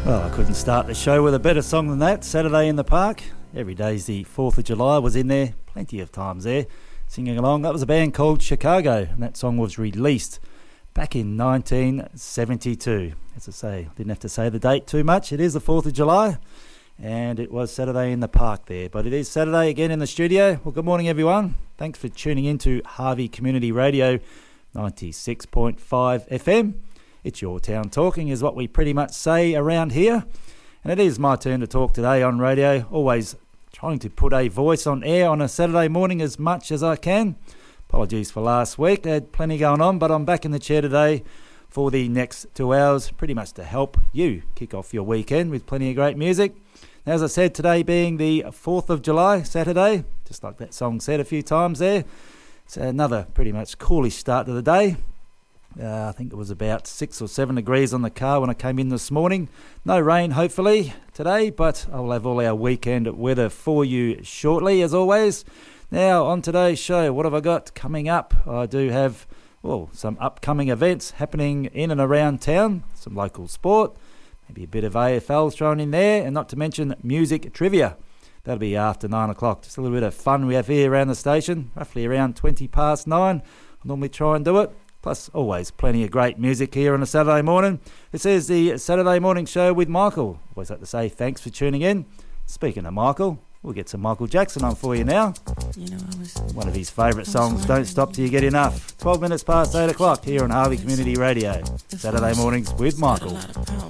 Well, I couldn't start the show with a better song than that. Saturday in the Park. Every day's the 4th of July. I was in there plenty of times there singing along. That was a band called Chicago, and that song was released back in 1972. As I say, I didn't have to say the date too much. It is the 4th of July, and it was Saturday in the Park there. But it is Saturday again in the studio. Well, good morning, everyone. Thanks for tuning in to Harvey Community Radio 96.5 FM. It's your town talking is what we pretty much say around here. And it is my turn to talk today on radio, always trying to put a voice on air on a Saturday morning as much as I can. Apologies for last week, I had plenty going on, but I'm back in the chair today for the next 2 hours, pretty much to help you kick off your weekend with plenty of great music. Now, as I said, today being the 4th of July, Saturday, just like that song said a few times there. It's another pretty much coolish start to the day. I think it was about 6 or 7 degrees on the car when I came in this morning. No rain, hopefully, today, but I'll have all our weekend weather for you shortly, as always. Now, on today's show, what have I got coming up? I do have, some upcoming events happening in and around town, some local sport, maybe a bit of AFL thrown in there, and not to mention music trivia. That'll be after 9 o'clock. Just a little bit of fun we have here around the station, roughly around 20 past 9. I normally try and do it. Plus, always plenty of great music here on a Saturday morning. This is the Saturday Morning Show with Michael. Always like to say thanks for tuning in. Speaking of Michael, we'll get some Michael Jackson on for you now. One of his favourite songs, Don't Stop Till You Get Enough. 12 minutes past 8 o'clock here on Harvey Community Radio. Saturday mornings with Michael.